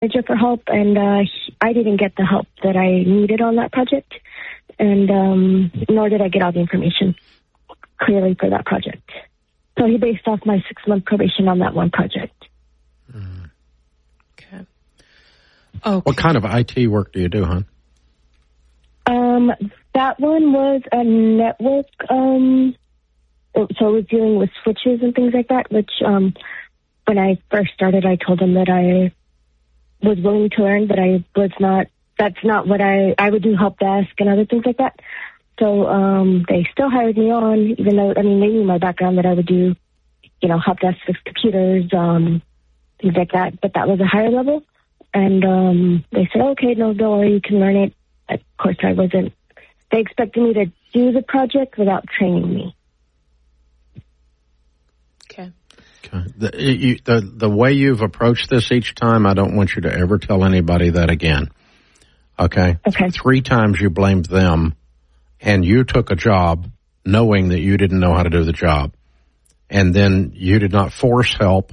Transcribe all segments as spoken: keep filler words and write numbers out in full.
manager for help, and uh, he, I didn't get the help that I needed on that project, and um, nor did I get all the information clearly for that project. So he based off my six-month probation on that one project. Mm. Okay. Okay. What kind of I T work do you do, hon? Um, that one was a network, um, so I was dealing with switches and things like that, which um, when I first started, I told them that I was willing to learn, but I was not, that's not what I, I would do help desk and other things like that. So um, they still hired me on, even though, I mean, they knew my background that I would do, you know, help desk with computers, um, things like that, but that was a higher level. And um, they said, okay, no, don't worry, you can learn it. Of course, I wasn't, they expected me to do the project without training me. Okay. Okay. The, you, the, the way you've approached this each time, I don't want you to ever tell anybody that again. Okay? Okay. Three times you blamed them, and you took a job knowing that you didn't know how to do the job. And then you did not force help,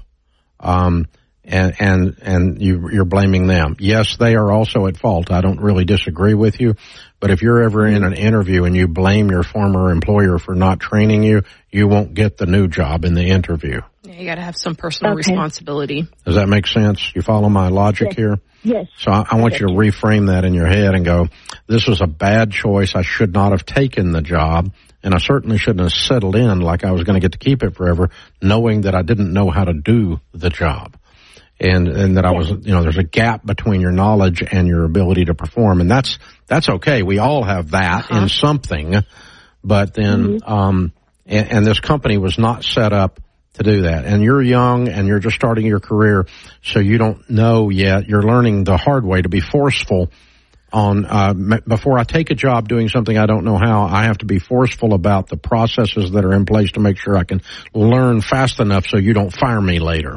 um, and, and, and you, you're blaming them. Yes, they are also at fault. I don't really disagree with you. But if you're ever in an interview and you blame your former employer for not training you, you won't get the new job in the interview. Yeah, you got to have some personal okay. responsibility. Does that make sense? You follow my logic yes. here? Yes. So I, I want you to reframe that in your head and go, this was a bad choice. I should not have taken the job. And I certainly shouldn't have settled in like I was going to get to keep it forever, knowing that I didn't know how to do the job. And, and that I was, you know, there's a gap between your knowledge and your ability to perform. And that's, that's okay. We all have that uh-huh. in something. But then, mm-hmm. um, and, and this company was not set up to do that. And you're young and you're just starting your career, so you don't know yet. You're learning the hard way to be forceful on, uh, before I take a job doing something I don't know how, I have to be forceful about the processes that are in place to make sure I can learn fast enough so you don't fire me later.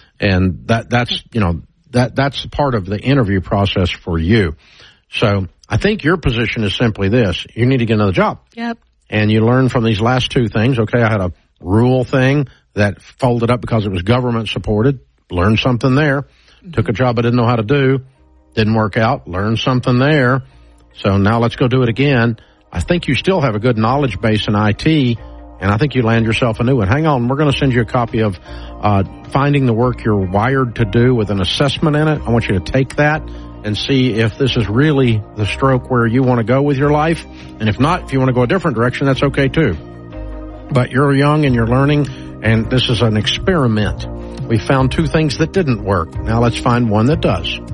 And that, that's, you know, that, that's part of the interview process for you. So I think your position is simply this. You need to get another job. Yep. And you learn from these last two things. Okay, I had a rural thing that folded up because it was government supported. Learned something there. Mm-hmm. Took a job I didn't know how to do. Didn't work out. Learned something there. So now let's go do it again. I think you still have a good knowledge base in I T, and I think you land yourself a new one. Hang on. We're going to send you a copy of uh Finding the Work You're Wired to Do with an assessment in it. I want you to take that and see if this is really the stroke where you want to go with your life. And if not, if you want to go a different direction, that's okay too. But you're young and you're learning, and this is an experiment. We found two things that didn't work. Now let's find one that does.